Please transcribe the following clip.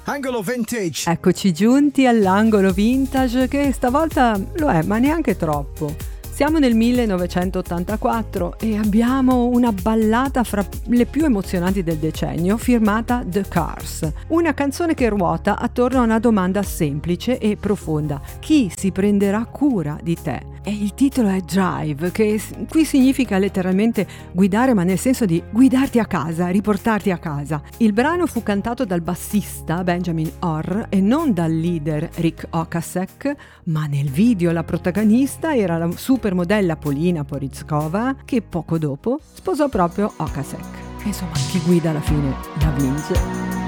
Angolo Vintage. Eccoci giunti all'angolo vintage, che stavolta lo è, ma neanche troppo. Siamo nel 1984 e abbiamo una ballata fra le più emozionanti del decennio, firmata The Cars. Una canzone che ruota attorno a una domanda semplice e profonda: chi si prenderà cura di te? E il titolo è Drive, che qui significa letteralmente guidare, ma nel senso di guidarti a casa, riportarti a casa. Il brano fu cantato dal bassista Benjamin Orr e non dal leader Rick Ocasek, ma nel video la protagonista era la supermodella Polina Porizkova, che poco dopo sposò proprio Ocasek. Insomma, chi guida alla fine la vince.